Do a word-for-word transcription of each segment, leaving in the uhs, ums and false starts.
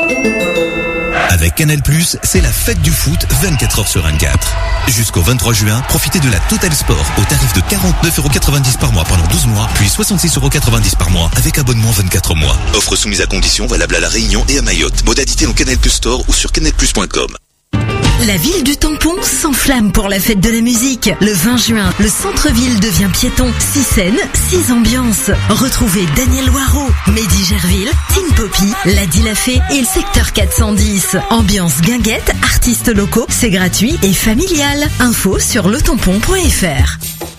Avec Canal plus, c'est la fête du foot vingt-quatre heures sur vingt-quatre. Jusqu'au vingt-trois juin, profitez de la Total Sport au tarif de quarante-neuf euros quatre-vingt-dix par mois pendant douze mois, puis soixante-six euros quatre-vingt-dix par mois avec abonnement vingt-quatre mois. Offre soumise à conditions, valable à La Réunion et à Mayotte. Modalité en Canal plus Store ou sur canal plus point com. La ville du Tampon s'enflamme pour la fête de la musique. Le vingt juin, le centre-ville devient piéton. Six scènes, six ambiances. Retrouvez Daniel Loireau, Mehdi Gerville, Teen Poppy, Ladi Lafay et le secteur quatre cent dix. Ambiance guinguette, artistes locaux, c'est gratuit et familial. Info sur le tampon point f r.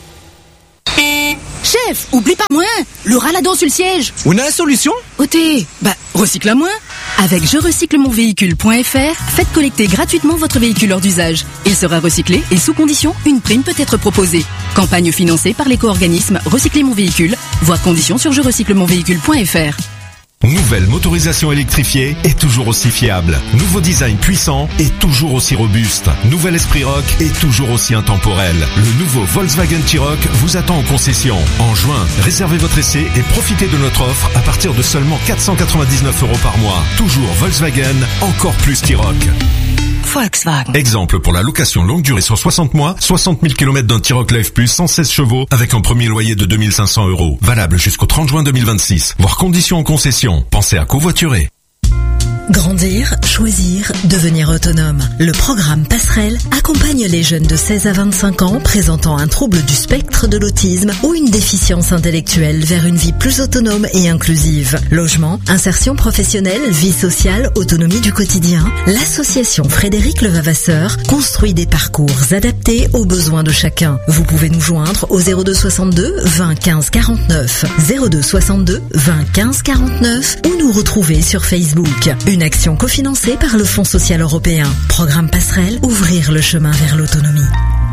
Chef, oublie pas moins, le raladon sur le siège. On a la solution? Ôtez, bah, recycle à moins. Avec je recycle mon véhicule point f r, faites collecter gratuitement votre véhicule hors d'usage. Il sera recyclé et sous condition, une prime peut être proposée. Campagne financée par l'éco-organisme Recycler mon véhicule. Voir conditions sur je recycle mon véhicule point f r. Nouvelle motorisation électrifiée est toujours aussi fiable. Nouveau design puissant et toujours aussi robuste. Nouvel esprit rock et toujours aussi intemporel. Le nouveau Volkswagen T-Roc vous attend en concession. En juin, réservez votre essai et profitez de notre offre à partir de seulement quatre cent quatre-vingt-dix-neuf euros par mois. Toujours Volkswagen, encore plus T-Roc. Volkswagen. Exemple pour la location longue durée sur soixante mois, soixante mille kilomètres d'un T-Roc Live Plus cent seize chevaux avec un premier loyer de deux mille cinq cents euros. Valable jusqu'au trente juin deux mille vingt-six. Voir conditions en concession. Pensez à covoiturer. Grandir, choisir, devenir autonome. Le programme Passerelle accompagne les jeunes de seize à vingt-cinq ans présentant un trouble du spectre de l'autisme ou une déficience intellectuelle vers une vie plus autonome et inclusive. Logement, insertion professionnelle, vie sociale, autonomie du quotidien. L'association Frédéric Levavasseur construit des parcours adaptés aux besoins de chacun. Vous pouvez nous joindre au zéro deux soixante-deux vingt quinze quarante-neuf, zéro deux soixante-deux vingt quinze quarante-neuf ou nous retrouver sur Facebook. Une action cofinancée par le Fonds social européen. Programme Passerelle, ouvrir le chemin vers l'autonomie.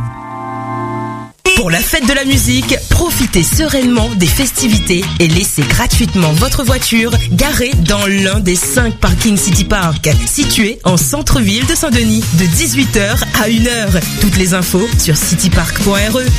Pour la fête de la musique, profitez sereinement des festivités et laissez gratuitement votre voiture garée dans l'un des cinq parkings City Park, situés en centre-ville de Saint-Denis, de dix-huit heures à une heure. Toutes les infos sur citypark point r e.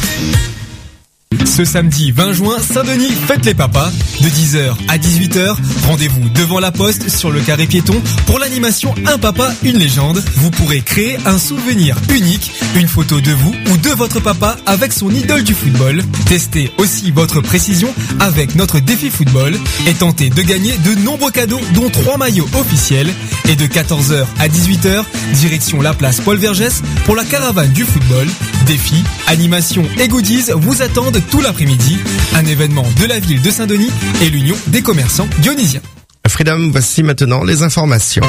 Ce samedi vingt juin, Saint-Denis, fête les papas. De dix heures à dix-huit heures, rendez-vous devant la poste sur le carré piéton pour l'animation Un papa, une légende. Vous pourrez créer un souvenir unique, une photo de vous ou de votre papa avec son idole du football. Testez aussi votre précision avec notre défi football et tentez de gagner de nombreux cadeaux dont trois maillots officiels. Et de quatorze heures à dix-huit heures, direction la place Paul Vergès pour la caravane du football. Défis, animation et goodies vous attendent tout l'après-midi. Un événement de la ville de Saint-Denis et l'Union des commerçants dionysiens. Freedom, voici maintenant les informations.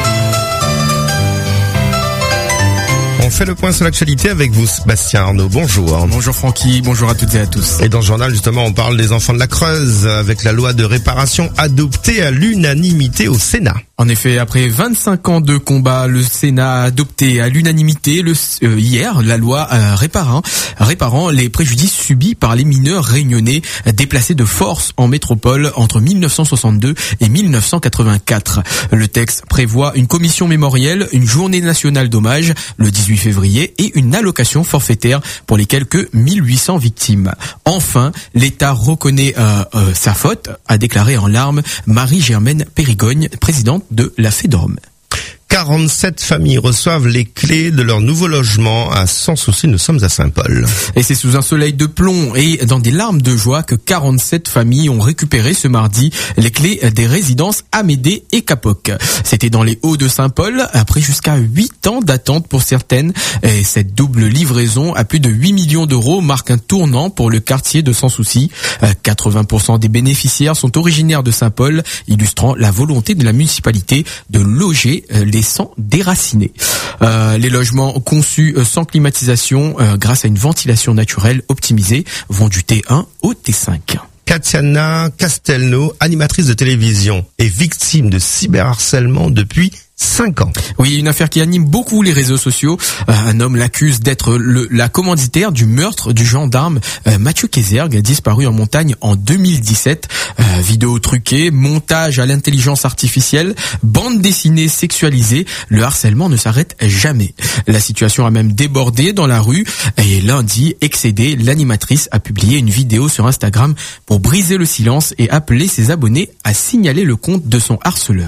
On fait le point sur l'actualité avec vous, Sébastien Arnaud. Bonjour. Bonjour Francky, bonjour à toutes et à tous. Et dans le journal, justement, on parle des enfants de la Creuse avec la loi de réparation adoptée à l'unanimité au Sénat. En effet, après vingt-cinq ans de combat, le Sénat a adopté à l'unanimité le, euh, hier la loi euh, réparant, réparant les préjudices subis par les mineurs réunionnais déplacés de force en métropole entre mille neuf cent soixante-deux et mille neuf cent quatre-vingt-quatre. Le texte prévoit une commission mémorielle, une journée nationale d'hommage le dix-huit février et une allocation forfaitaire pour les quelques mille huit cents victimes. Enfin, l'État reconnaît euh, euh, sa faute, a déclaré en larmes Marie-Germaine Périgogne, présidente de la FEDORM. quarante-sept familles reçoivent les clés de leur nouveau logement. À Sans Souci, nous sommes à Saint-Paul. Et c'est sous un soleil de plomb et dans des larmes de joie que quarante-sept familles ont récupéré ce mardi les clés des résidences Amédée et Capoc. C'était dans les Hauts de Saint-Paul, après jusqu'à huit ans d'attente pour certaines. Et cette double livraison à plus de huit millions d'euros marque un tournant pour le quartier de Sans Souci. quatre-vingts pour cent des bénéficiaires sont originaires de Saint-Paul, illustrant la volonté de la municipalité de loger les sans déraciner. Euh, les logements conçus sans climatisation euh, grâce à une ventilation naturelle optimisée vont du T un au T cinq. Katiana Castelnau, animatrice de télévision, est victime de cyberharcèlement depuis cinq ans. Oui, une affaire qui anime beaucoup les réseaux sociaux. Euh, un homme l'accuse d'être le, la commanditaire du meurtre du gendarme euh, Mathieu Kézergue, disparu en montagne en deux mille dix-sept. Euh, vidéo truquée, montage à l'intelligence artificielle, bande dessinée sexualisée, le harcèlement ne s'arrête jamais. La situation a même débordé dans la rue et lundi, excédée, l'animatrice a publié une vidéo sur Instagram pour briser le silence et appeler ses abonnés à signaler le compte de son harceleur.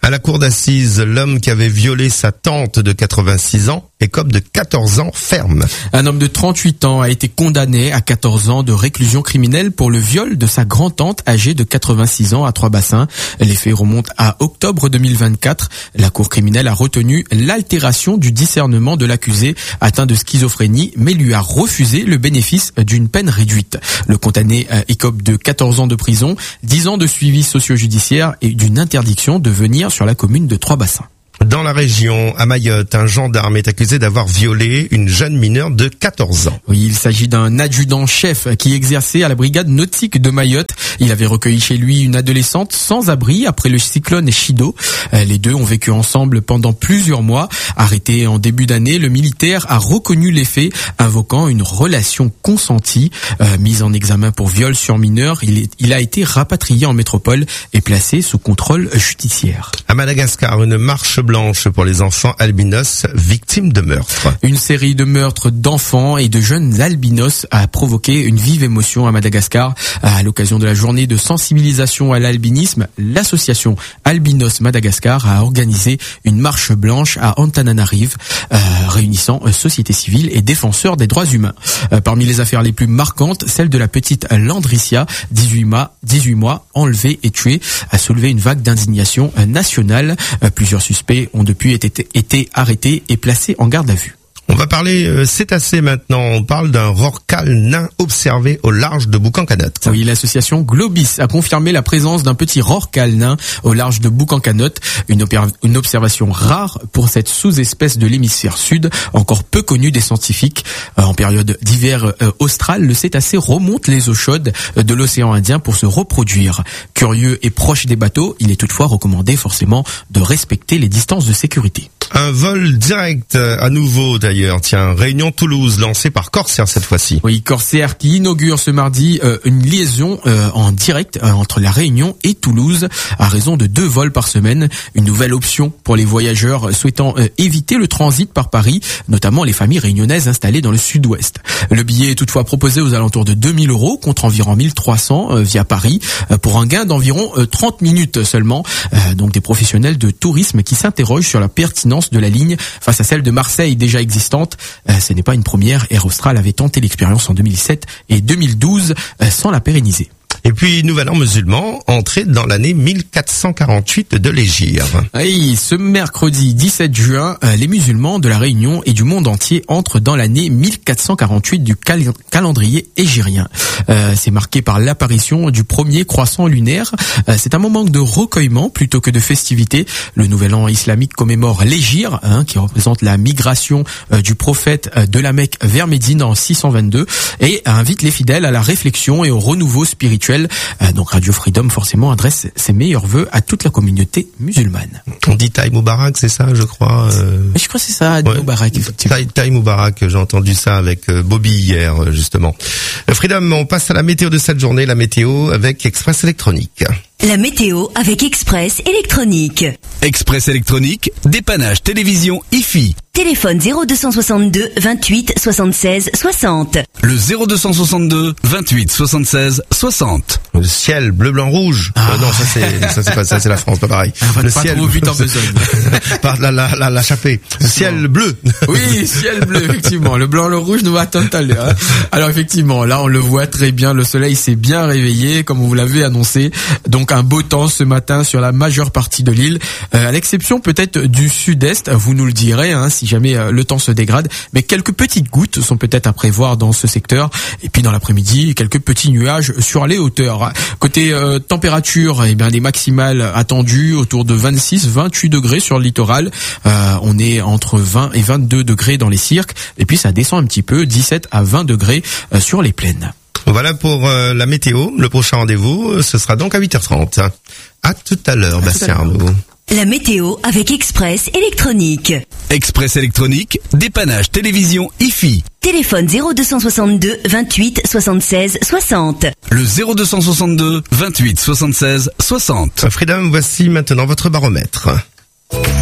À la cour d'assises, l'homme qui avait violé sa tante de quatre-vingt-six ans écope de quatorze ans ferme. Un homme de trente-huit ans a été condamné à quatorze ans de réclusion criminelle pour le viol de sa grand-tante âgée de quatre-vingt-six ans à Trois-Bassins. Les faits remontent à octobre deux mille vingt-quatre. La cour criminelle a retenu l'altération du discernement de l'accusé atteint de schizophrénie, mais lui a refusé le bénéfice d'une peine réduite. Le condamné écope de quatorze ans de prison, dix ans de suivi socio-judiciaire et d'une interdiction de venir sur la commune de Trois-Bassins. Dans la région, à Mayotte, un gendarme est accusé d'avoir violé une jeune mineure de quatorze ans. Oui, il s'agit d'un adjudant-chef qui exerçait à la brigade nautique de Mayotte. Il avait recueilli chez lui une adolescente sans abri après le cyclone Chido. Les deux ont vécu ensemble pendant plusieurs mois. Arrêté en début d'année, le militaire a reconnu les faits, invoquant une relation consentie. Euh, mise en examen pour viol sur mineur, il, est, il a été rapatrié en métropole et placé sous contrôle judiciaire. À Madagascar, une marche blanche pour les enfants albinos victimes de meurtres. Une série de meurtres d'enfants et de jeunes albinos a provoqué une vive émotion à Madagascar. À l'occasion de la journée de sensibilisation à l'albinisme, l'association Albinos Madagascar a organisé une marche blanche à Antananarive, euh, réunissant société civile et défenseurs des droits humains. Euh, parmi les affaires les plus marquantes, celle de la petite Landricia, dix-huit mois, dix-huit mois, enlevée et tuée, a soulevé une vague d'indignation nationale. Euh, plusieurs suspects ont depuis été, été arrêtés et placés en garde à vue. On va parler euh, cétacés maintenant. On parle d'un rorqual nain observé au large de Boucan-Canotte. Oui, l'association Globis a confirmé la présence d'un petit rorqual nain au large de Boucan-Canotte. Une, une observation rare pour cette sous-espèce de l'hémisphère sud, encore peu connue des scientifiques. Euh, en période d'hiver euh, austral, le cétacé remonte les eaux chaudes de l'océan Indien pour se reproduire. Curieux et proche des bateaux, il est toutefois recommandé forcément de respecter les distances de sécurité. Un vol direct à nouveau d'ailleurs. Tiens, Réunion Toulouse lancé par Corsair cette fois-ci. Oui, Corsair qui inaugure ce mardi euh, une liaison euh, en direct euh, entre la Réunion et Toulouse à raison de deux vols par semaine. Une nouvelle option pour les voyageurs souhaitant euh, éviter le transit par Paris, notamment les familles réunionnaises installées dans le sud-ouest. Le billet est toutefois proposé aux alentours de deux mille euros contre environ mille trois cents euh, via Paris euh, pour un gain d'environ euh, trente minutes seulement. Euh, donc des professionnels de tourisme qui s'interrogent sur la pertinence de la ligne face à celle de Marseille déjà existante. Euh, ce n'est pas une première. Air Austral avait tenté l'expérience en deux mille sept et deux mille douze euh, sans la pérenniser. Et puis, nouvel an musulman, entré dans l'année mille quatre cent quarante-huit de l'Hégire. Oui, ce mercredi dix-sept juin, les musulmans de la Réunion et du monde entier entrent dans l'année mille quatre cent quarante-huit du cal- calendrier hégirien. Euh, c'est marqué par l'apparition du premier croissant lunaire. Euh, c'est un moment de recueillement plutôt que de festivité. Le nouvel an islamique commémore l'Hégire, hein, qui représente la migration euh, du prophète euh, de la Mecque vers Médine en six cent vingt-deux, et invite les fidèles à la réflexion et au renouveau spirituel. Donc Radio Freedom forcément adresse ses meilleurs vœux à toute la communauté musulmane. On dit Taï Moubarak, c'est ça, je crois. Euh... Je crois que c'est ça, ouais. Moubarak, effectivement. Taï, Taï Moubarak, j'ai entendu ça avec Bobby hier, justement. Freedom, on passe à la météo de cette journée, la météo avec Express Électronique. La météo avec Express Électronique. Express Électronique, dépannage télévision I F I. Téléphone zéro deux soixante-deux vingt-huit soixante-seize soixante. Le zéro deux soixante-deux vingt-huit soixante-seize soixante. Le ciel bleu blanc rouge. Ah. Euh, non, ça c'est ça c'est pas ça, c'est la France, pas pareil. Ah, le pas ciel trop vite en besogne. Par la la la, la chapée. Le ciel bleu. Oui, ciel bleu effectivement. Le blanc, le rouge nous attend tout à l'heure. Hein. Alors effectivement, là on le voit très bien, le soleil s'est bien réveillé comme vous l'avez annoncé. Donc un beau temps ce matin sur la majeure partie de l'île, euh, à l'exception peut-être du sud-est, vous nous le direz hein, si jamais euh, le temps se dégrade, mais quelques petites gouttes sont peut-être à prévoir dans ce secteur, et puis dans l'après-midi, quelques petits nuages sur les hauteurs. Côté euh, température, eh bien les maximales attendues autour de vingt-six vingt-huit degrés sur le littoral, euh, on est entre vingt et vingt-deux degrés dans les cirques, et puis ça descend un petit peu, dix-sept à vingt degrés euh, sur les plaines. Voilà pour euh, la météo. Le prochain rendez-vous, ce sera donc à huit heures trente. À tout à l'heure, Bastien Arnaud. La météo avec Express Électronique. Express Électronique, dépannage télévision I F I. Téléphone zéro deux soixante-deux vingt-huit soixante-seize soixante. Le zéro deux soixante-deux vingt-huit soixante-seize soixante. Freedom, voici maintenant votre baromètre.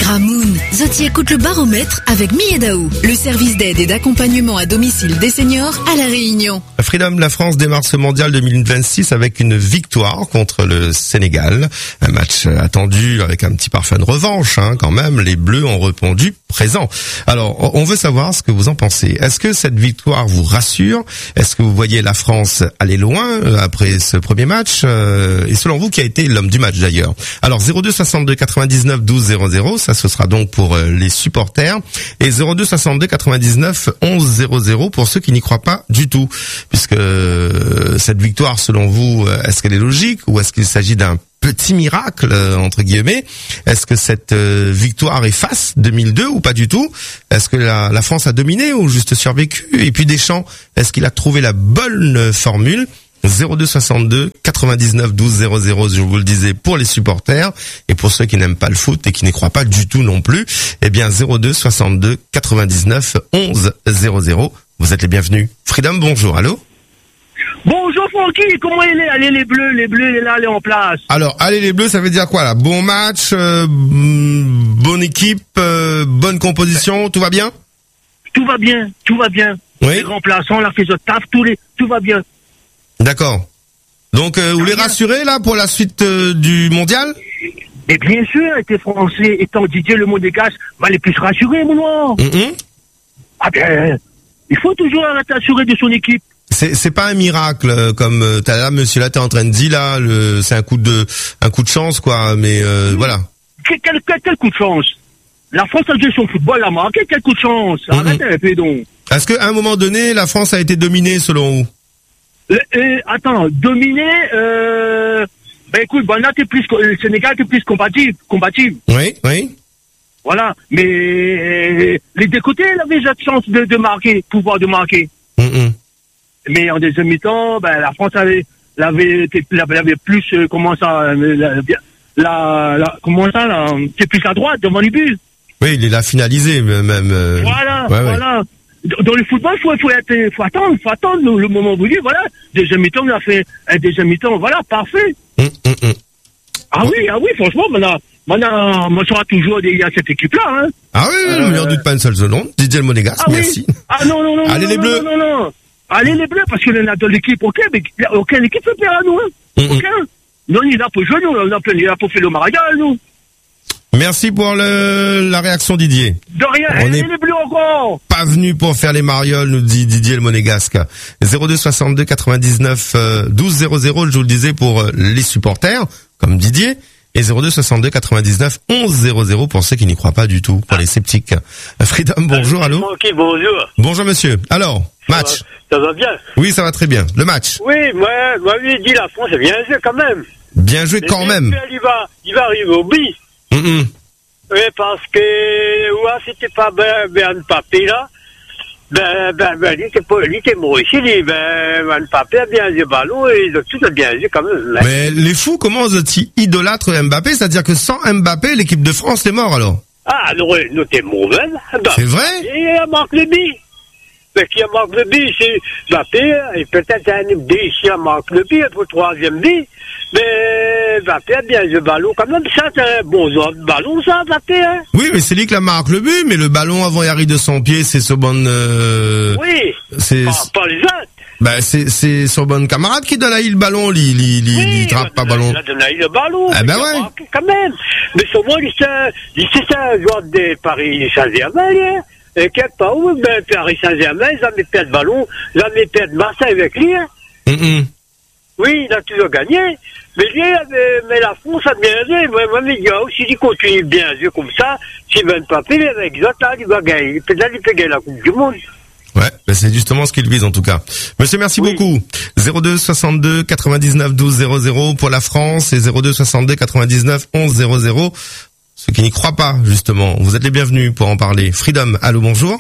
Gramoun, Zoti écoute le baromètre avec Miyedaou, le service d'aide et d'accompagnement à domicile des seniors à La Réunion. Freedom, la France démarre ce mondial deux mille vingt-six avec une victoire contre le Sénégal. Un match attendu avec un petit parfum de revanche, hein, quand même. Les Bleus ont répondu présent. Alors, on veut savoir ce que vous en pensez. Est-ce que cette victoire vous rassure? Est-ce que vous voyez la France aller loin après ce premier match? Et selon vous, qui a été l'homme du match d'ailleurs? Alors, zéro deux soixante-deux quatre-vingt-dix-neuf douze zéro zéro, ça ce sera donc pour les supporters. Et zéro deux soixante-deux quatre-vingt-dix-neuf onze zéro zéro pour ceux qui n'y croient pas du tout. Puisque cette victoire, selon vous, est-ce qu'elle est logique ou est-ce qu'il s'agit d'un petit miracle, entre guillemets? Est-ce que cette victoire efface deux mille deux ou pas du tout? Est-ce que la, la France a dominé ou juste survécu? Et puis Deschamps, est-ce qu'il a trouvé la bonne formule? zéro deux soixante-deux quatre-vingt-dix-neuf douze zéro zéro, je vous le disais, pour les supporters, et pour ceux qui n'aiment pas le foot et qui n'y croient pas du tout non plus, eh bien zéro deux soixante-deux quatre-vingt-dix-neuf onze zéro zéro. Vous êtes les bienvenus. Freedom, bonjour, allô? Bonjour Francky, comment il est? Allez les Bleus, les Bleus, il est là, il est en place. Alors, allez les Bleus, ça veut dire quoi là? Bon match, euh, bonne équipe, euh, bonne composition, tout va bien? Tout va bien, tout va bien. Oui. Les remplaçants, la fait de taf, tous les, tout va bien. D'accord. Donc, euh, vous les rassurez là pour la suite euh, du mondial? Et bien sûr, était français, étant Didier le Monégasque, va les plus rassurer, mon noir. Mm-hmm. Ah ben, il faut toujours être assuré de son équipe. C'est c'est pas un miracle euh, comme euh, t'as là, monsieur là, t'es en train de dire là, le c'est un coup de un coup de chance quoi, mais euh, mmh. voilà. Quel, quel, quel, quel coup de chance? La France a joué son football, la marque, quel, quel coup de chance? Mmh. Arrêtez un peu donc. Est-ce qu'à un moment donné, la France a été dominée selon vous? Euh, euh, attends, dominée, euh, ben écoute, ben là t'es plus, le Sénégal t'es plus combatif, combatif. Oui, oui. Voilà, mais euh, les deux côtés, il avait cette chance de, de marquer, pouvoir de marquer. Mmh. Mais en deuxième mi-temps, ben, la France avait, l'avait, l'avait plus, euh, comment ça, la, la, la comment ça, là, c'est plus à droite, devant les buts. Oui, il l'a finalisé, même. Euh... Voilà, ouais, voilà. Ouais. Dans le football, faut, faut être, faut attendre, faut attendre le, le moment voulu, voilà. Deuxième mi-temps, on a fait un deuxième mi-temps, voilà, parfait. Mmh, mmh, mmh. Ah oui, ah oui, franchement, maintenant, maintenant, moi, je serai toujours, il y a cette équipe-là, hein. Ah oui, euh, je n'en doute pas une seule seconde. Didier le Monégasque, ah merci. Oui. Ah non, non, non. Allez, non, les non, Bleus. Non, non, non. Allez les Bleus, parce qu'il y en a dans l'équipe, ok, mais aucune équipe peut faire à nous, hein. Mm-hmm. Aucun. Non, il est là pour jouer, nous, on a plein, il est là pour faire le mariage, nous. Merci pour le, la réaction, Didier. De rien, on allez est les Bleus encore. Pas venu pour faire les marioles, nous dit Didier le Monégasque. zéro deux soixante-deux quatre-vingt-dix-neuf douze zéro zéro, je vous le disais, pour les supporters, comme Didier. Et zéro deux soixante-deux quatre-vingt-dix-neuf onze zéro zéro pour ceux qui n'y croient pas du tout, pour les sceptiques. Freedom, bonjour, allô? Ok, bonjour. Bonjour monsieur. Alors, match. Ça va, ça va bien? Oui, ça va très bien. Le match. Oui, moi, moi, lui, il dit la France, c'est bien joué quand même. Bien joué quand Mais même. Il va, il va arriver au but. Mm-mm. Oui, parce que, ouais, c'était pas ben, ben, Mbappé, là. Ben, ben, ben, il était pas, il était mort ici, lui, ben, ben, Mbappé a bien joué le ballon et ils ont tout bien joué quand même. Mais, mais les fous, comment vous idolâtre Mbappé? C'est-à-dire que sans Mbappé, l'équipe de France est morte, alors? Ah, non, non, t'es mauvais. Ben, c'est vrai? Il a marqué le but. Mais qui a marqué le but, c'est Mbappé, et peut-être un ici a marqué le but pour le troisième but. Mais Mbappé a bien joué le ballon. Quand même, ça, c'est un bon joueur de ballon, ça, Mbappé, hein? Oui, mais c'est lui qui la marque le but, mais le ballon avant il arrive de son pied, c'est son bon, euh... Oui. C'est, pas, pas les autres. Ben, c'est, c'est son bon camarade qui donne à il le ballon, il, il, il, oui, il trappe pas le ballon. Il a donné le ballon. Ah ben ouais. Marqué, quand même. Mais souvent, il c'est, c'est un joueur de Paris Saint-Germain, hein. Et quelque part où, ben, Paris Saint-Germain, ils ont mis perdu le ballon, ils ont mis perdu Marseille avec lui, hein. Mm-mm. Oui, il a toujours gagné. Mais lui, mais la France a bien joué. Moi, moi, mes gars, s'il continue bien à jouer comme ça, s'il ne va pas payer avec les autres, là, il va gagner. Il peut, là, il peut gagner la Coupe du Monde. Ouais, ben c'est justement ce qu'il vise en tout cas. Monsieur, merci oui. beaucoup. zéro deux soixante-deux quatre-vingt-dix-neuf douze zéro zéro pour la France et zéro deux soixante-deux quatre-vingt-dix-neuf onze zéro zéro. Ceux qui n'y croient pas, justement, vous êtes les bienvenus pour en parler. Freedom, allô, bonjour.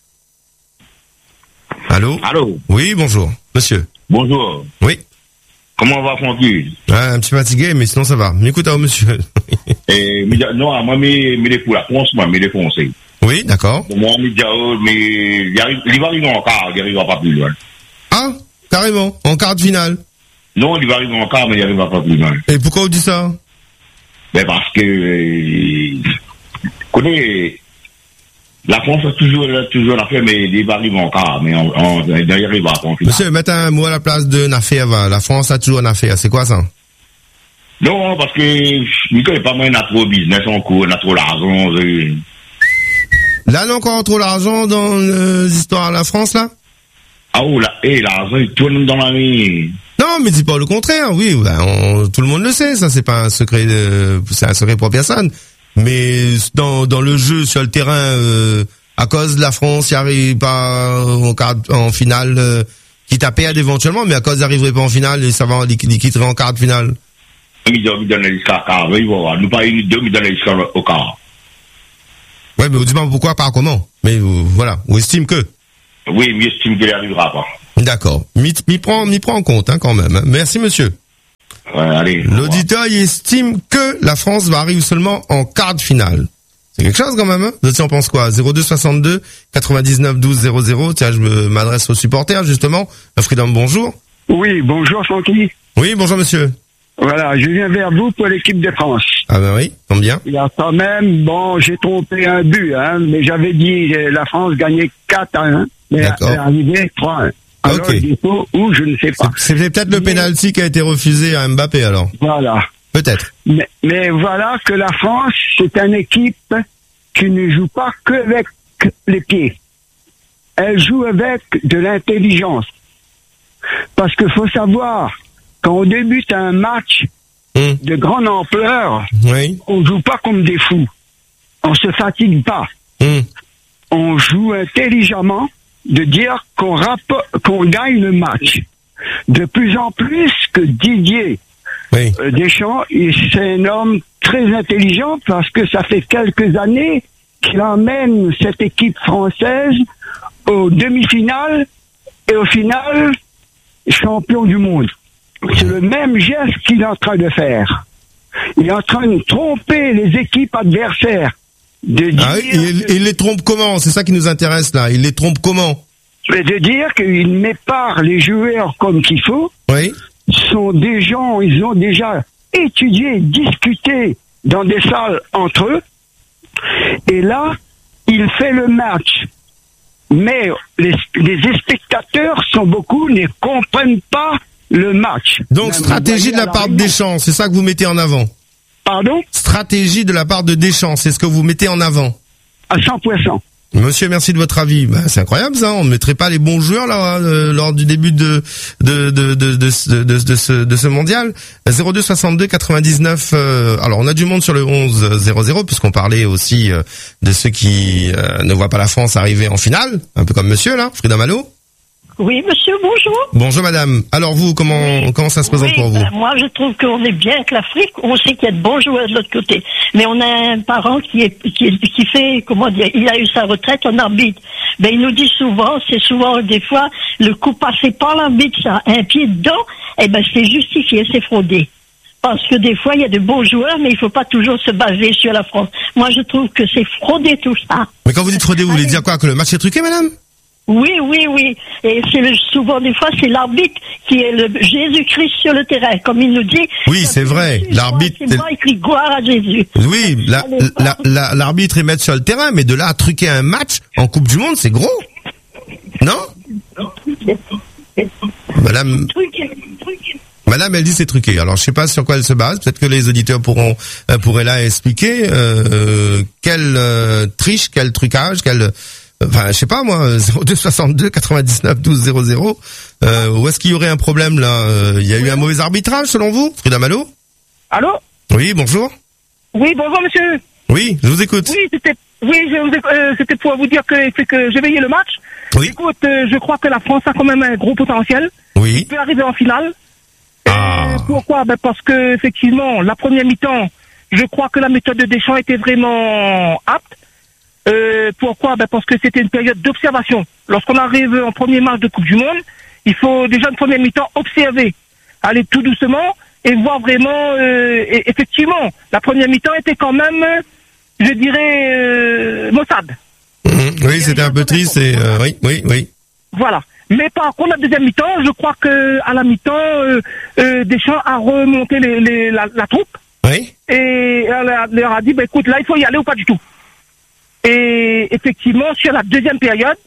Allô. Allô. Oui, bonjour, monsieur. Bonjour. Oui. Comment va Francky? Ah, un petit fatigué, mais sinon ça va. M'écoute, hein, monsieur. Et, non, moi, mais, mais pour la France, moi, mais les Français. Oui, d'accord. Moi, mais, il arrive, il va arriver en quart, il n'arrivera pas plus loin. Ah, carrément, en quart de finale. Non, il va arriver en quart, mais il n'arrivera pas plus loin. Et pourquoi vous dites ça? Ben, parce que, euh, savez, la France a toujours, toujours la fait, mais il va arriver encore, mais on, on, on y arrivera pas. Monsieur, mettez un mot à la place de Nafé. La France a toujours Nafé. C'est quoi ça? Non, parce que, je ne connais pas, moi, on a trop de business en cours, on a trop d'argent. Euh... Là, on a encore trop d'argent dans les histoires de la France, là? Ah, oh, là, et l'argent, il tourne dans la vie. Non, mais dis pas le contraire, oui, ben, on, tout le monde le sait, ça, c'est pas un secret de, c'est un secret pour personne. Mais, dans, dans le jeu, sur le terrain, euh, à cause de la France, il arrive pas en, quart, en finale, euh, quitte à perdre éventuellement, mais à cause d'arriverait pas en finale, et ça va, il quitterait en quart de finale. Il donne les cartes, il va voir. Nous pas une deux, il donne les cartes au quart. Ouais, mais vous dites pas pourquoi, pas comment. Mais, euh, voilà, on estime que. Oui, mais j'estime qu'il arrivera pas. D'accord. M'y, m'y prend, m'y prend en compte, hein, quand même. Hein. Merci, monsieur. Ouais, allez. L'auditeur, il estime que la France va arriver seulement en quart de finale. C'est quelque chose, quand même, hein. Vous en pensez quoi? zéro deux soixante-deux quatre-vingt-dix-neuf douze zéro zéro. Tiens, je me, m'adresse aux supporters, justement. Freedom, bonjour. Oui, bonjour, Francky. Oui, bonjour, monsieur. Voilà, je viens vers vous pour l'équipe de France. Ah ben oui, tombe bien. Il y a quand même, bon, j'ai trompé un but, hein, mais j'avais dit la France gagnait quatre à un, mais elle est arrivée trois à un. Alors, okay. Il faut, ou je ne sais pas. C'est, c'est peut-être le mais... pénalty qui a été refusé à Mbappé, alors. Voilà. Peut-être. Mais, mais voilà que la France, c'est une équipe qui ne joue pas que avec les pieds. Elle joue avec de l'intelligence. Parce qu'il faut savoir, quand on débute un match mmh. de grande ampleur, oui. on joue pas comme des fous. On se fatigue pas. Mmh. On joue intelligemment de dire qu'on, rappo- qu'on gagne le match. De plus en plus que Didier oui. euh, Deschamps, c'est un homme très intelligent parce que ça fait quelques années qu'il emmène cette équipe française aux demi-finales et au final, champion du monde. C'est le même geste qu'il est en train de faire. Il est en train de tromper les équipes adversaires. De dire ah, il, il les trompe comment? C'est ça qui nous intéresse là. Il les trompe comment? Mais de dire qu'il mépare les joueurs comme qu'il faut. Oui. Sont des gens, ils ont déjà étudié, discuté dans des salles entre eux. Et là, il fait le match. Mais les, les spectateurs sont beaucoup, ne comprennent pas le match. Donc, même stratégie de la, la part de Deschamps, c'est ça que vous mettez en avant? Pardon? Stratégie de la part de Deschamps, c'est ce que vous mettez en avant? À cent pour cent. Monsieur, merci de votre avis. Ben, c'est incroyable ça. On ne mettrait pas les bons joueurs là euh, lors du début de de de de de, de, de, de ce de ce mondial. zéro deux soixante-deux quatre-vingt-dix-neuf. Euh, alors on a du monde sur le onze zéro zéro puisqu'on parlait aussi euh, de ceux qui euh, ne voient pas la France arriver en finale, un peu comme Monsieur là, Frida Malo. Oui, monsieur, bonjour. Bonjour, madame. Alors, vous, comment, oui. comment ça se présente oui, pour vous? Ben, moi, je trouve qu'on est bien avec l'Afrique. On sait qu'il y a de bons joueurs de l'autre côté. Mais on a un parent qui est, qui, est, qui fait, comment dire, il a eu sa retraite en arbitre. Ben, il nous dit souvent, c'est souvent, des fois, le coup passé par l'arbitre, ça, un pied dedans, eh ben, c'est justifié, c'est fraudé. Parce que des fois, il y a de bons joueurs, mais il faut pas toujours se baser sur la France. Moi, je trouve que c'est fraudé tout ça. Mais quand vous dites fraudé, vous voulez dire quoi? Que le match est truqué, madame? Oui, oui, oui. Et c'est le, souvent, des fois, c'est l'arbitre qui est le Jésus-Christ sur le terrain, comme il nous dit. Oui, c'est vrai. L'arbitre. C'est moi écrit gloire à Jésus. Oui, la, la, la, l'arbitre est mettre sur le terrain, mais de là à truquer un match en Coupe du Monde, c'est gros. Non? Madame. Madame, elle dit c'est truqué. Alors, je sais pas sur quoi elle se base. Peut-être que les auditeurs pourront, euh, pourraient là expliquer, euh, quel, euh, triche, quel trucage, quel, enfin, je sais pas moi, zéro deux soixante-deux quatre-vingt-dix-neuf douze zéro zéro. Euh, où est-ce qu'il y aurait un problème là? Il y a eu un mauvais arbitrage selon vous, Frida Malo? Allô? Oui, bonjour. Oui, bonjour monsieur. Oui, je vous écoute. Oui, c'était, oui, je vous, euh, c'était pour vous dire que, que j'ai veillé le match. Oui. Écoute, euh, je crois que la France a quand même un gros potentiel. Oui. Il peut arriver en finale. Ah. Euh, pourquoi? Ben parce que effectivement, la première mi-temps, je crois que la méthode de Deschamps était vraiment apte. Euh, pourquoi? Ben parce que c'était une période d'observation. Lorsqu'on arrive en premier match de Coupe du Monde, il faut déjà une première mi-temps observer, aller tout doucement et voir vraiment. Euh, et effectivement, la première mi-temps était quand même, je dirais, euh, maussade. Mmh, oui, c'était un peu triste. Et, euh, oui, oui, oui. Voilà. Mais par contre, la deuxième mi-temps, je crois que à la mi-temps, euh, euh, Deschamps a remonté les, les, la, la troupe. Oui. Et elle leur a dit, bah, écoute, là, il faut y aller ou pas du tout. Et effectivement, sur la deuxième période,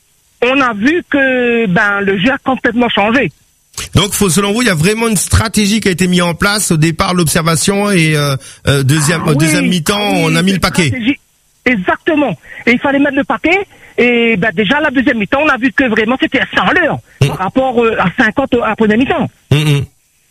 on a vu que ben le jeu a complètement changé. Donc, faut, selon vous, il y a vraiment une stratégie qui a été mise en place au départ, l'observation et euh, euh, deuxième, Ah oui, deuxième mi-temps, ah oui, on a mis le paquet. stratégie. Exactement. Et il fallait mettre le paquet. Et ben déjà la deuxième mi-temps, on a vu que vraiment c'était à cent à l'heure mmh. par rapport euh, à cinquante à la première mi-temps. Mmh.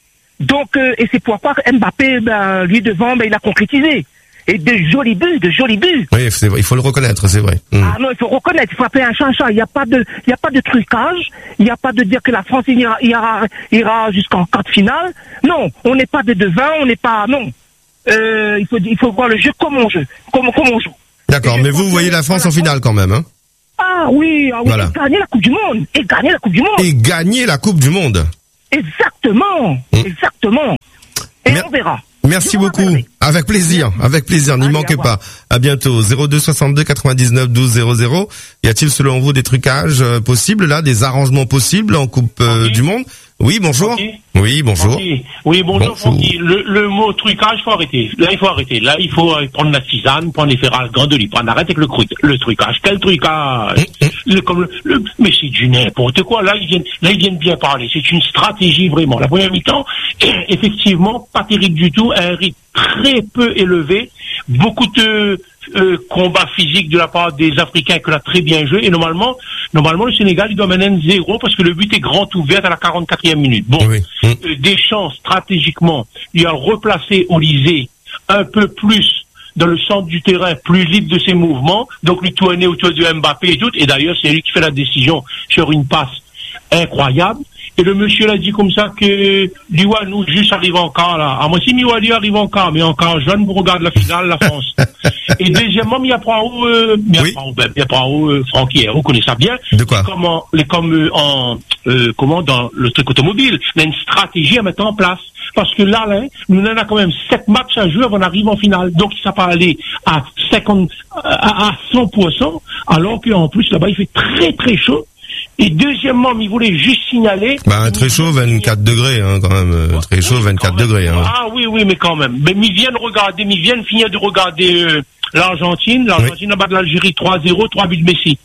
Donc, euh, et c'est pourquoi Mbappé, ben lui devant, ben il a concrétisé. Et de jolis buts, de jolis buts. Oui, c'est vrai, il faut le reconnaître, c'est vrai. Mmh. Ah non, il faut reconnaître, il faut appeler un chat un chat. Il n'y a pas de, il y a pas de trucage. Il n'y a pas de dire que la France ira, ira, ira jusqu'en quart de finale. Non, on n'est pas des devins, on n'est pas, non. Euh, il faut, il faut voir le jeu comme on joue, comme, comme on joue. D'accord, mais vous, vous voyez la France en finale quand même, hein? Ah oui, ah oui, Voilà. et gagner la Coupe du Monde, et gagner la Coupe du Monde. Et gagner la Coupe du Monde. Exactement, Mmh. exactement. Et Mer- on verra. Merci beaucoup. Avec plaisir, avec plaisir, n'y Allez, manquez au revoir. pas. À bientôt. zéro deux soixante-deux quatre-vingt-dix-neuf douze zéro zéro. Y a-t-il selon vous des trucages euh, possibles là, des arrangements possibles en Coupe euh, du Monde? Oui, bonjour. Francky Oui, bonjour. Francky. Oui, bonjour, Bonjour. Francky. Le, le mot trucage, faut arrêter. Là, il faut arrêter. Là, il faut euh, prendre la tisane, prendre les ferrages grands de lit, prendre arrête avec le, cru- le trucage. Quel trucage? Le, comme le, le- mais c'est du n'importe quoi. Là, ils viennent, là, ils viennent bien parler. C'est une stratégie vraiment. La première mi-temps, effectivement, pas terrible du tout. Un rythme très peu élevé. Beaucoup de euh, combats physiques de la part des Africains que l'a très bien joué. Et normalement, normalement, le Sénégal, il doit mener un zéro parce que le but est grand ouvert à la quarante-quatrième minute. Bon, Oui. euh, Deschamps, stratégiquement, il a replacé Olysée un peu plus dans le centre du terrain, plus libre de ses mouvements, donc lui tourner autour de Mbappé et tout. Et d'ailleurs, c'est lui qui fait la décision sur une passe incroyable. Et le monsieur l'a dit comme ça que Liwanou juste arrive encore là. Ah, moi, si Miwali arrive encore, mais encore jeune, vous regardez la finale, la France. Et deuxièmement, il y a pas où, euh, il y a Oui. pas où, ben, il y a pas où, euh, Francky, vous connaissez ça bien. De quoi? Comment, les, comme, euh, en, euh, comment, dans le truc automobile. Il y a une stratégie à mettre en place. Parce que là, là, nous, on a quand même sept matchs à jouer avant d'arriver en finale. Donc, ça peut aller à cinquante, à, à cent pour cent, alors qu'en plus, là-bas, il fait très, très chaud. Et deuxièmement, il voulait juste signaler. Bah, très chaud, vingt-quatre degrés, hein, quand même. euh, Très chaud, vingt-quatre degrés, hein. Ah oui, oui, mais quand même. Mais ils viennent regarder, ils viennent finir de regarder euh, l'Argentine. L'Argentine a battu l'Algérie trois zéro, trois buts de Messi.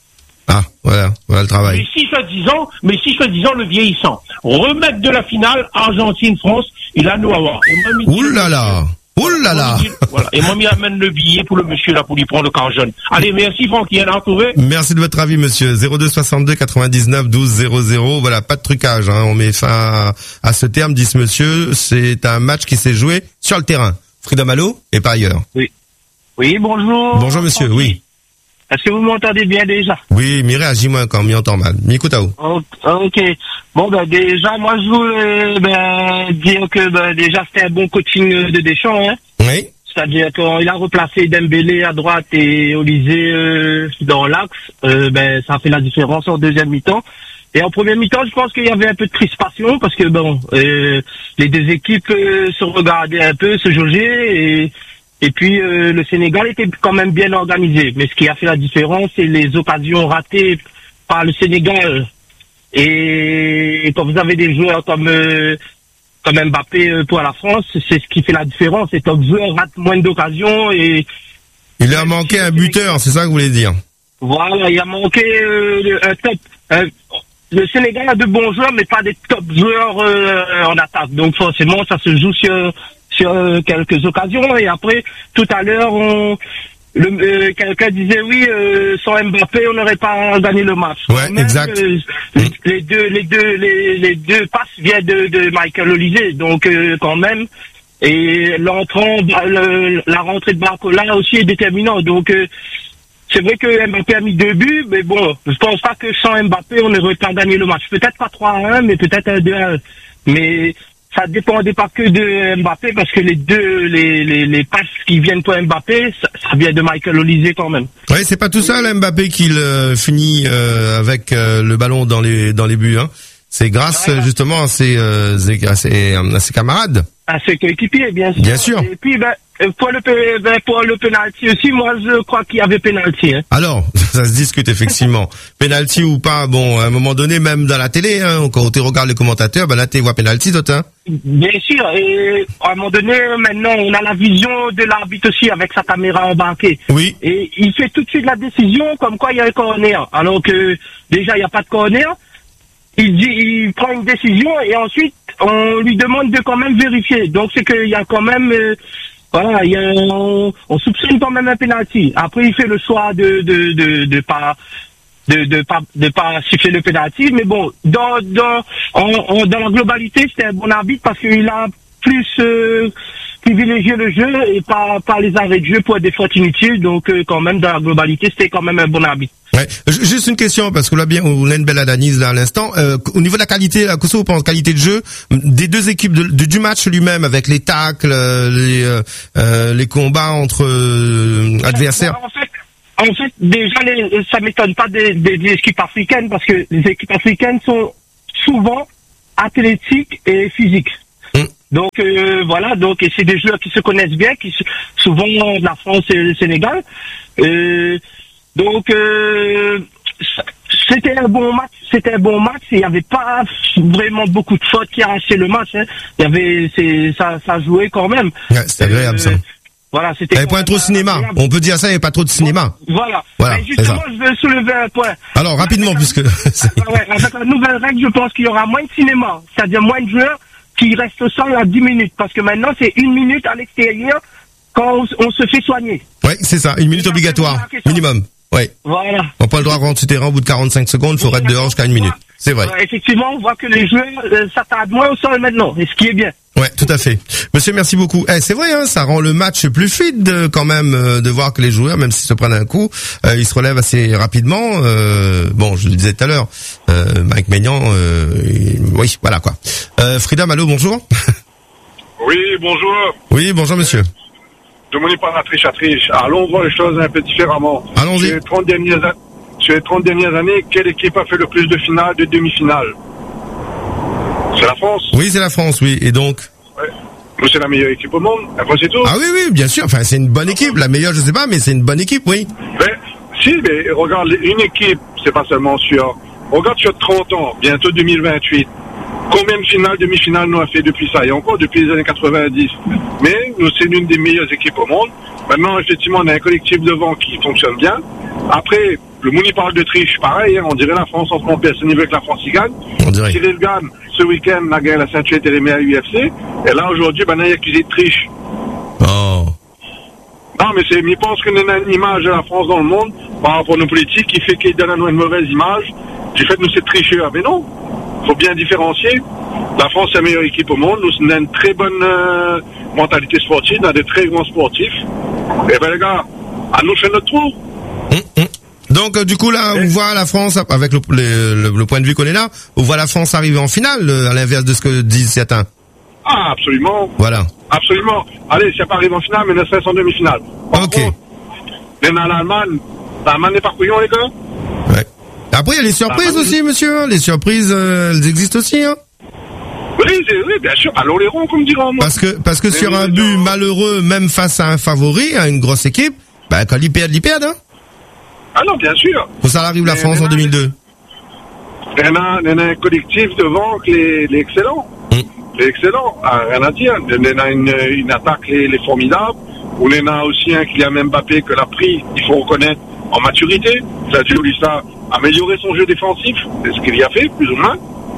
Ah, voilà, voilà le Mais travail. si soi-disant, mais si soi-disant le vieillissant. Remettre de la finale Argentine-France, il a nous avoir. Et moi, Ouh là là! Ouh là là! Voilà. Et moi, il amène le billet pour le monsieur là, pour lui prendre le car jaune. Allez, merci Francky, on a retrouvé. Merci de votre avis, monsieur. zéro deux soixante-deux quatre-vingt-dix-neuf douze zéro zéro. Voilà, pas de trucage, hein. On met fin à, à ce terme, dit ce monsieur. C'est un match qui s'est joué sur le terrain. Frida Malo et pas ailleurs. Oui. Oui, bonjour. Bonjour, monsieur, oui. Est-ce que vous m'entendez bien déjà? Oui, mais réagis-moi quand m'y entend mal. Mikutao. Ok. Bon, ben, déjà, moi, je voulais, ben, dire que, ben, déjà, c'était un bon coaching de Deschamps, hein. Oui. C'est-à-dire qu'il a replacé Dembélé à droite et Olysée euh, dans l'axe. Euh, ben, ça a fait la différence en deuxième mi-temps. Et en première mi-temps, je pense qu'il y avait un peu de crispation parce que, bon, euh, les deux équipes euh, se regardaient un peu, se jaugeaient et Et puis euh, le Sénégal était quand même bien organisé. Mais ce qui a fait la différence, c'est les occasions ratées par le Sénégal. Et quand vous avez des joueurs comme euh, comme Mbappé euh, pour la France, c'est ce qui fait la différence. C'est qu'un joueur rate moins d'occasions et il a manqué un buteur, c'est ça que vous voulez dire? Voilà, il a manqué euh, un top. Un, le Sénégal a de bons joueurs, mais pas des top joueurs euh, en attaque. Donc forcément, ça se joue sur sur euh, quelques occasions. Et après, tout à l'heure, on le, euh, quelqu'un disait oui, euh, sans Mbappé, on n'aurait pas gagné le match. Ouais, Même, exact. euh, les, les deux, les deux, les, les deux passes viennent de, de Michael Olysée, donc euh, quand même. Et l'entrant, le, la rentrée de Barcola aussi est déterminante. Donc euh, c'est vrai que Mbappé a mis deux buts, mais bon, je pense pas que sans Mbappé, on n'aurait pas gagné le match. Peut-être pas trois à un, mais peut-être un deux à un. Mais ça dépendait pas que de Mbappé, parce que les deux, les, les, les passes qui viennent pour Mbappé, ça, ça vient de Michael Olysée quand même. Oui, c'est pas tout seul Mbappé qui euh, finit euh, avec euh, le ballon dans les dans les buts. Hein. C'est grâce ouais, justement à ses, euh, à ses, à ses camarades. À ses coéquipiers, bien sûr. Bien sûr. Et puis, ben, pour le, ben, pour le penalty aussi, moi, je crois qu'il y avait penalty, hein. Alors, ça se discute effectivement. Penalty ou pas, bon, à un moment donné, même dans la télé, hein, quand tu regardes les commentateurs, ben là, tu vois penalty, toi, hein. Bien sûr, et à un moment donné, maintenant, on a la vision de l'arbitre aussi avec sa caméra embarquée. Oui. Et il fait tout de suite la décision comme quoi il y a un corner. Alors que, déjà, il n'y a pas de corner. Il dit, il prend une décision et ensuite, on lui demande de quand même vérifier. Donc, c'est qu'il y a quand même, euh, voilà, il y a, on, on soupçonne quand même un penalty. Après, il fait le choix de, de, de, de pas, de, de pas, de pas siffler le penalty. Mais bon, dans, dans, en, en, dans la globalité, c'était un bon arbitre parce qu'il a plus, euh, privilégié le jeu et pas, pas les arrêts de jeu pour des fautes inutiles. Donc, euh, quand même, dans la globalité, c'était quand même un bon arbitre. Ouais. Juste une question, parce que là, bien, on a une belle analyse là à l'instant. Euh, au niveau de la qualité, là, qu'est-ce que vous pensez, qualité de jeu des deux équipes, de, de, du match lui-même, avec les tacles, les, euh, les combats entre euh, adversaires? En fait, en fait, déjà, les, ça m'étonne pas des, des, des équipes africaines, parce que les équipes africaines sont souvent athlétiques et physiques. Mmh. Donc euh, voilà, donc et c'est des joueurs qui se connaissent bien, qui souvent la France et le Sénégal. Euh, Donc euh, c'était un bon match, c'était un bon match. Il n'y avait pas vraiment beaucoup de fautes qui arrachaient le match. Hein. Il y avait, c'est, ça, ça jouait quand même. Ouais, c'était agréable ça. Euh, voilà, c'était. Il n'y avait pas trop de cinéma. Agréable. On peut dire ça, il n'y avait pas trop de cinéma. Voilà. Voilà. Mais justement, je veux soulever un point. Alors rapidement, puisque. Ouais, avec la nouvelle règle, je pense qu'il y aura moins de cinéma, c'est-à-dire moins de joueurs qui restent au sol à dix minutes, parce que maintenant c'est une minute à l'extérieur quand on, on se fait soigner. Ouais, c'est ça, une minute obligatoire, minimum. Ouais. Voilà. On n'a pas le droit de rentrer sur terrain au bout de quarante-cinq secondes, il faut être dehors jusqu'à une minute. C'est vrai. Ouais, effectivement, on voit que les joueurs euh, s'attardent moins au sol maintenant, et ce qui est bien. Ouais, tout à fait. Monsieur, merci beaucoup. Eh, c'est vrai, hein, ça rend le match plus fluide euh, quand même euh, de voir que les joueurs, même s'ils se prennent un coup, euh, ils se relèvent assez rapidement. Euh, bon, je le disais tout à l'heure, euh, Mike Maignan, euh, il... oui, voilà quoi. Euh, Frida Malo, bonjour. Oui, bonjour. Oui, bonjour monsieur. Je ne pas la triche à triche. Allons voir les choses un peu différemment. Allons-y. Sur les trente dernières, sur les trente dernières années, quelle équipe a fait le plus de finales, de demi-finales? C'est la France. Oui, c'est la France, oui. Et donc? Ouais. C'est la meilleure équipe au monde. Après, c'est tout. Ah oui, oui, bien sûr. Enfin, c'est une bonne équipe. La meilleure, je sais pas, mais c'est une bonne équipe, oui. Mais, si, mais regarde, une équipe, c'est pas seulement sur... Regarde sur trente ans, bientôt deux mille vingt-huit. Combien de finales, demi-finales nous a fait depuis ça? Et encore depuis les années quatre-vingt-dix. Mais nous, c'est l'une des meilleures équipes au monde. Maintenant, effectivement, on a un collectif devant qui fonctionne bien. Après, le Mouni parle de triche, pareil, hein, on dirait la France en se trompe à ce niveau que la France y gagne. Cyril Gann, ce week-end, a gagné la ceinture télémé à l'U F C. Et là, aujourd'hui, ben, il est accusé de triche. Oh. Non, mais c'est, je pense qu'on a une image de la France dans le monde, par rapport à nos politiques, qui fait qu'ils donnent à nous une mauvaise image, du fait de nous c'est tricheurs. Mais non. Faut bien différencier. La France est la meilleure équipe au monde. Nous avons une très bonne euh, mentalité sportive. On a de très grands sportifs. Et ben les gars, à nous faire notre trou. Mmh, mmh. Donc euh, du coup là, on voit la France avec le, le, le, le point de vue qu'on est là. On voit la France arriver en finale, à l'inverse de ce que disent certains. Ah, absolument. Voilà. Absolument. Allez, si elle pas arrive en finale, mais ne serait-ce en demi-finale. Par ok. Contre, mais dans l'Allemagne, l'Allemagne n'est pas couillon, les gars. Ouais. Après, il y a les surprises aussi, monsieur. Les surprises, euh, elles existent aussi, hein. Oui, oui, bien sûr. Allons les ronds, comme diront moi. Parce que, parce que sur un but malheureux, même face à un favori, à une grosse équipe, bah, quand l'I perd, l'I perd, hein. Ah non, bien sûr. Faut ça arrive la France en deux mille deux. Il y en a, il y en a un collectif devant qui est, les excellents. Mm. Les excellents. Ah, rien à dire. Il y en a une, une attaque, les, les formidables. On en a aussi un Kylian Mbappé que l'a pris, il faut reconnaître, en maturité. C'est-à-dire, lui, ça, améliorer son jeu défensif. C'est ce qu'il y a fait, plus ou moins.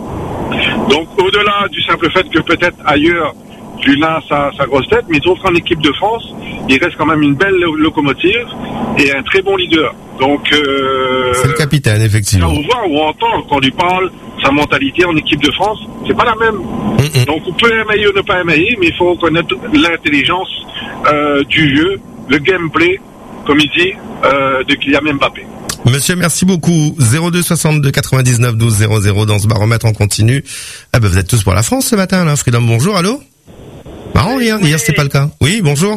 Donc, au-delà du simple fait que peut-être ailleurs, tu as sa, sa grosse tête, mais il trouve qu'en équipe de France, il reste quand même une belle locomotive et un très bon leader. Donc, euh, c'est le capitaine, effectivement. On voit ou on entend quand on lui parle, sa mentalité en équipe de France, c'est pas la même. Mm-hmm. Donc, on peut aimer ou ne pas aimer, mais il faut reconnaître l'intelligence euh, du jeu, le gameplay, comme il dit, euh, de Kylian Mbappé. Monsieur, merci beaucoup. zéro deux soixante-deux quatre-vingt-dix-neuf douze zéro zéro dans ce baromètre en continu. Ah ben vous êtes tous pour la France ce matin, là. Freedom, bonjour, allô? Marrant, hier, hier c'était pas le cas. Oui, bonjour.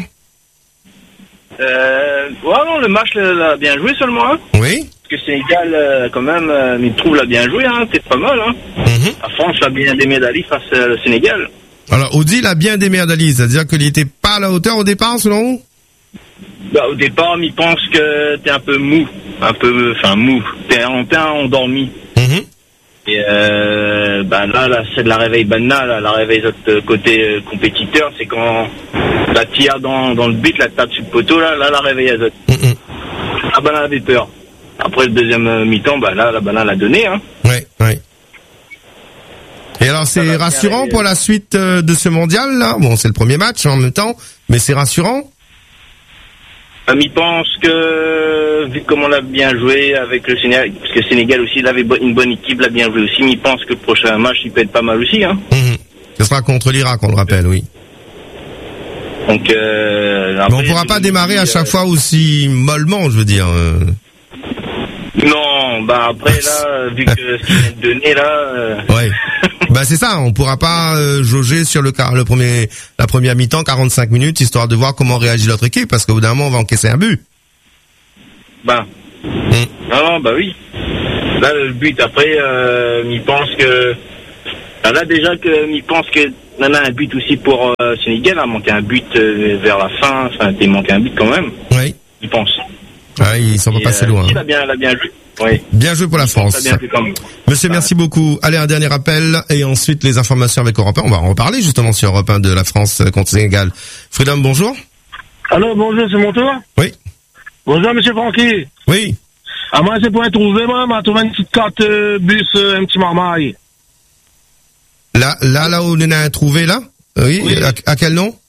Euh, ouais, non, le match l'a bien joué seulement, hein. Oui. Parce que Sénégal, euh, quand même, euh, il trouve l'a bien joué, hein. C'est pas mal, hein. Mm-hmm. La France a bien des médailles face au Sénégal. Alors, Audi, il a bien démerdé, c'est-à-dire qu'il n'était pas à la hauteur au départ, selon vous? Bah, au départ, il pense que t'es un peu mou, un peu, enfin mou, t'es en plein endormi. Mm-hmm. Et euh, bah là, là, c'est de la réveil banale, là, la réveil de côté euh, compétiteur, c'est quand la tire dans, dans le but, la tape sur le poteau, là, là, la réveil à zot. Mm-hmm. Ah bah là, elle avait peur. Après le deuxième euh, mi-temps, bah là, la banane l'a donné, hein. Ouais, ouais. Et alors, c'est rassurant pour la suite euh, de ce mondial, là? Bon, c'est le premier match en même temps, mais c'est rassurant? Euh, il pense que, vu comme on l'a bien joué avec le Sénégal, parce que le Sénégal aussi, il avait une bonne équipe, l'a bien joué aussi, mais il pense que le prochain match, il peut être pas mal aussi, hein. Mmh. Ce sera contre l'Irak, on le rappelle, oui. Donc, euh, après, mais on pourra pas démarrer à chaque euh... fois aussi mollement, je veux dire. Euh... Non, bah après là, vu que ce qu'il vient de donner là. Euh... Ouais. Bah c'est ça, on pourra pas euh, jauger sur le car le premier la première mi-temps quarante-cinq minutes histoire de voir comment réagit l'autre équipe parce qu'au bout d'un moment on va encaisser un but. Bah. Mmh. Non, non, bah oui. Là le but après, euh, il pense que là déjà que il pense que on a un but aussi pour euh, Sénégal, a manqué un but euh, vers la fin, enfin il manque un but quand même. Oui. Il pense. Ah, ils sont pas passés euh, loin. Il a bien, il a bien joué. Oui. Bien joué pour la France. Bien joué quand même. Monsieur, merci beaucoup. Allez, un dernier appel et ensuite les informations avec Europe un. On va en reparler justement sur Europe un de la France contre Sénégal. Freedom, bonjour. Allô, bonjour, c'est mon tour? Oui. Bonjour, monsieur Francky. Oui. Ah, moi, c'est pour être trouvé, moi, m'a trouvé une petite carte euh, bus, euh, un petit marmaille. Là, là, là où on a trouvé, là? Oui. oui. À, à quel nom?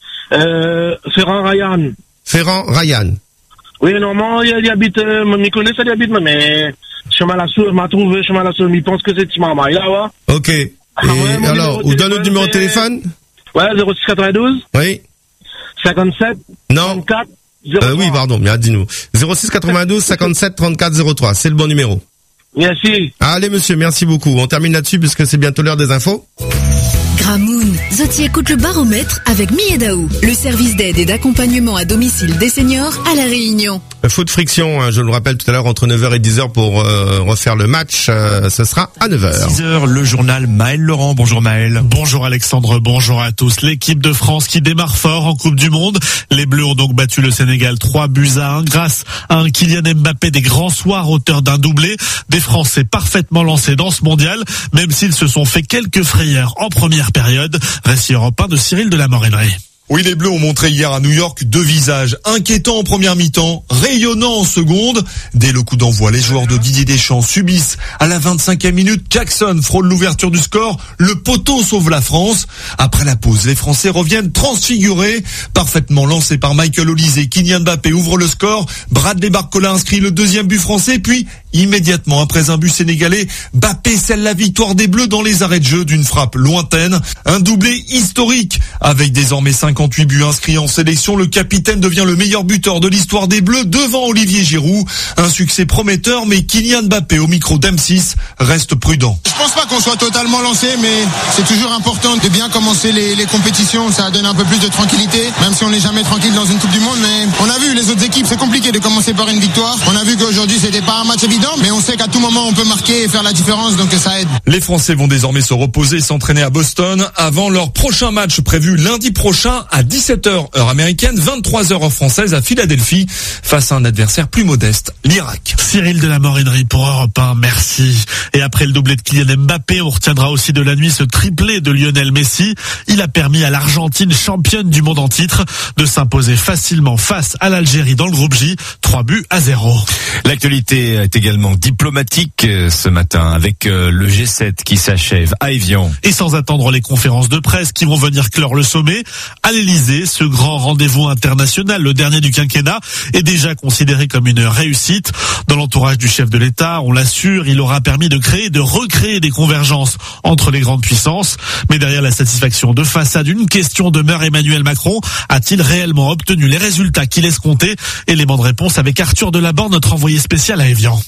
Euh, Ferrand Ryan. Ferrand Ryan. Oui, normalement, il, il habite, euh, il connaît ça, il habite, mais chemin la source, m'a trouvé chemin la source, il pense que c'est petit marmaille, là, ouais. Ok. Et ah, ouais, alors, vous donnez le numéro de téléphone? Ouais, zéro six quatre-vingt-douze. Oui. cinquante-sept. Non. trente-quatre, zéro trois. Euh, oui, pardon, mais dis-nous. zéro six quatre-vingt-douze, cinquante-sept, trente-quatre, zéro trois. C'est le bon numéro. Merci. Allez, monsieur, merci beaucoup. On termine là-dessus puisque c'est bientôt l'heure des infos. Gramoun, Zoti écoute le baromètre avec Miedaou, le service d'aide et d'accompagnement à domicile des seniors à La Réunion. Faute friction, hein, je le rappelle tout à l'heure, entre neuf heures et dix heures pour euh, refaire le match, euh, ce sera à neuf heures. six heures, le journal Maël Laurent. Bonjour Maël. Bonjour Alexandre, bonjour à tous. L'équipe de France qui démarre fort en Coupe du Monde. Les Bleus ont donc battu le Sénégal trois buts à un grâce à un Kylian Mbappé des grands soirs, auteur d'un doublé. Des Français parfaitement lancés dans ce mondial, même s'ils se sont fait quelques frayeurs en première période. Récit Europe un de Cyril de la Morennerie. Oui, les Bleus ont montré hier à New York deux visages, inquiétants en première mi-temps, rayonnants en seconde. Dès le coup d'envoi, les joueurs de Didier Deschamps subissent. À la vingt-cinquième minute, Jackson frôle l'ouverture du score. Le poteau sauve la France. Après la pause, les Français reviennent transfigurés. Parfaitement lancé par Michael Olise, Kylian Mbappé ouvre le score. Bradley Barcola inscrit le deuxième but français. Puis, immédiatement après un but sénégalais, Mbappé scelle la victoire des Bleus dans les arrêts de jeu d'une frappe lointaine. Un doublé historique avec désormais cinquante-huit buts inscrits en sélection. Le capitaine devient le meilleur buteur de l'histoire des Bleus devant Olivier Giroud. Un succès prometteur, mais Kylian Mbappé au micro d'M six reste prudent. Je pense pas qu'on soit totalement lancé, mais c'est toujours important de bien commencer les, les compétitions. Ça donne un peu plus de tranquillité, même si on n'est jamais tranquille dans une Coupe du Monde. Mais on a vu les autres équipes, c'est compliqué de commencer par une victoire. On a vu qu'aujourd'hui c'était pas un match évident, mais on sait qu'à tout moment on peut marquer et faire la différence, donc ça aide. Les Français vont désormais se reposer et s'entraîner à Boston avant leur prochain match prévu lundi prochain à dix-sept heures heure américaine, vingt-trois heures heure française à Philadelphie, face à un adversaire plus modeste, l'Irak. Cyril de la Morennerie pour Europe un, merci. Et après le doublé de Kylian Mbappé, on retiendra aussi de la nuit ce triplé de Lionel Messi. Il a permis à l'Argentine, championne du monde en titre, de s'imposer facilement face à l'Algérie dans le groupe J, trois buts à zéro. L'actualité est également diplomatique ce matin avec le G sept qui s'achève à Évian. Et sans attendre les conférences de presse qui vont venir clore le sommet, à l'Elysée, ce grand rendez-vous international, le dernier du quinquennat, est déjà considéré comme une réussite. Dans l'entourage du chef de l'État, on l'assure, il aura permis de créer, de recréer des convergences entre les grandes puissances. Mais derrière la satisfaction de façade, une question demeure: Emmanuel Macron a-t-il réellement obtenu les résultats qu'il escomptait? Élément de réponse avec Arthur Delaborde, notre envoyé spécial à Évian.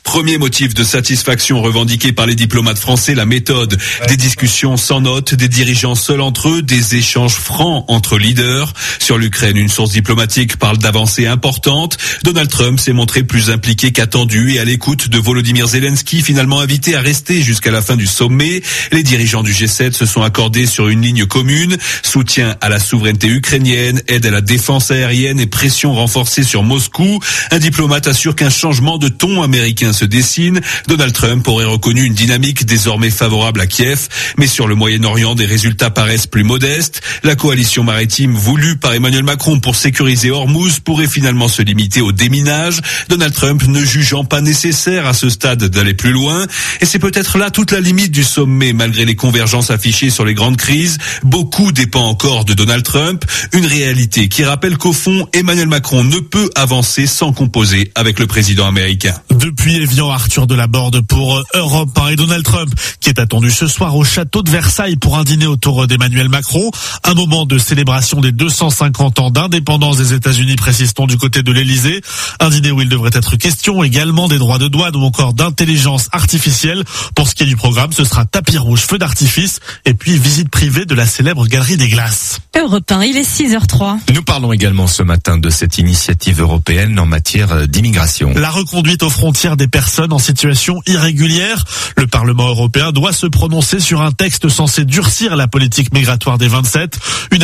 Premier motif de satisfaction revendiqué par les diplomates français, la méthode. Des discussions sans notes, des dirigeants seuls entre eux, des échanges francs entre leaders. Sur l'Ukraine, une source diplomatique parle d'avancées importantes. Donald Trump s'est montré plus impliqué qu'attendu et à l'écoute de Volodymyr Zelensky, finalement invité à rester jusqu'à la fin du sommet. Les dirigeants du G sept se sont accordés sur une ligne commune. Soutien à la souveraineté ukrainienne, aide à la défense aérienne et pression renforcée sur Moscou. Un diplomate assure qu'un changement de ton américain se dessine. Donald Trump aurait reconnu une dynamique désormais favorable à Kiev, mais sur le Moyen-Orient, des résultats paraissent plus modestes. La coalition maritime voulue par Emmanuel Macron pour sécuriser Hormuz pourrait finalement se limiter au déminage, Donald Trump ne jugeant pas nécessaire à ce stade d'aller plus loin. Et c'est peut-être là toute la limite du sommet, malgré les convergences affichées sur les grandes crises. Beaucoup dépend encore de Donald Trump, une réalité qui rappelle qu'au fond, Emmanuel Macron ne peut avancer sans composer avec le président américain. Depuis Évian, Arthur Delaborde pour Europe un et Donald Trump qui est attendu ce soir au château de Versailles pour un dîner autour d'Emmanuel Macron. Un moment de célébration des deux cent cinquante ans d'indépendance des États-Unis, précise-t-on du côté de l'Élysée. Un dîner où il devrait être question également des droits de douane ou encore d'intelligence artificielle. Pour ce qui est du programme, ce sera tapis rouge, feu d'artifice et puis visite privée de la célèbre Galerie des Glaces. Europe un, il est six heures trois. Nous parlons également ce matin de cette initiative européenne en matière d'immigration. La reconduite aux frontières des personnes en situation irrégulière. Le Parlement européen doit se prononcer sur un texte censé durcir la politique migratoire des vingt-sept. Une